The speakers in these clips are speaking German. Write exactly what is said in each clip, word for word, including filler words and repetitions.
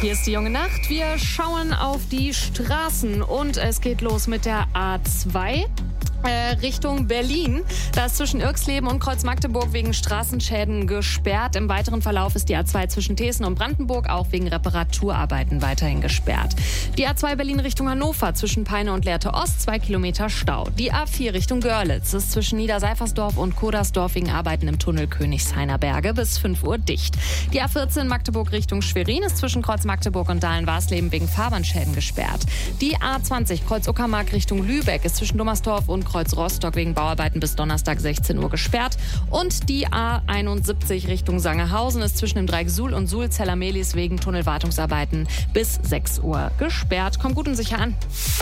Hier ist die junge Nacht. Wir schauen auf die Straßen und es geht los mit der A zwei. Äh, Richtung Berlin. Da ist zwischen Irxleben und Kreuz-Magdeburg wegen Straßenschäden gesperrt. Im weiteren Verlauf ist die A zwei zwischen Thesen und Brandenburg auch wegen Reparaturarbeiten weiterhin gesperrt. Die A zwei Berlin Richtung Hannover zwischen Peine und Lehrte Ost, zwei Kilometer Stau. Die A vier Richtung Görlitz ist zwischen Niederseifersdorf und Kodersdorf wegen Arbeiten im Tunnel Königshainer Berge bis fünf Uhr dicht. Die A vierzehn Magdeburg Richtung Schwerin ist zwischen Kreuz-Magdeburg und Dahlen-Warsleben wegen Fahrbahnschäden gesperrt. Die A zwanzig Kreuz-Uckermark Richtung Lübeck ist zwischen Dummersdorf und Kreuz Rostock wegen Bauarbeiten bis Donnerstag sechzehn Uhr gesperrt. Und die A einundsiebzig Richtung Sangerhausen ist zwischen dem Dreieck Suhl und Suhl-Zeller-Mehlis wegen Tunnelwartungsarbeiten bis sechs Uhr gesperrt. Kommt gut und sicher an.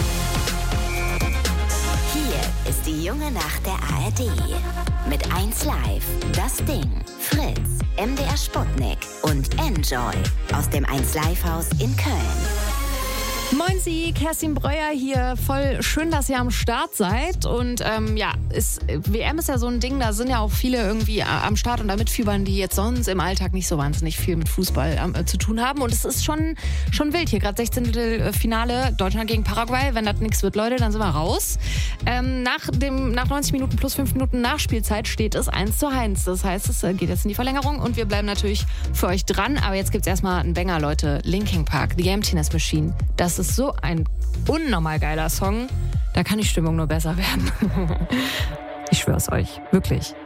Hier ist die junge Nacht der A R D. Mit eins Live, Das Ding, Fritz, M D R Sputnik und Enjoy aus dem eins Live Haus in Köln. Moin Sie, Kerstin Breuer hier. Voll schön, dass ihr am Start seid. Und ähm, ja, ist, W M ist ja so ein Ding, da sind ja auch viele irgendwie am Start und da mitfiebern, die jetzt sonst im Alltag nicht so wahnsinnig viel mit Fußball äh, zu tun haben. Und es ist schon, schon wild hier. Gerade sechzehnte Finale Deutschland gegen Paraguay. Wenn das nichts wird, Leute, dann sind wir raus. Ähm, nach, dem, nach neunzig Minuten plus fünf Minuten Nachspielzeit steht es eins zu eins. Das heißt, es geht jetzt in die Verlängerung und wir bleiben natürlich für euch dran. Aber jetzt gibt's erstmal einen Banger, Leute. Linkin Park, The Emptiness Machine. Das ist so ein unnormal geiler Song. Da kann die Stimmung nur besser werden. Ich schwör's euch. Wirklich.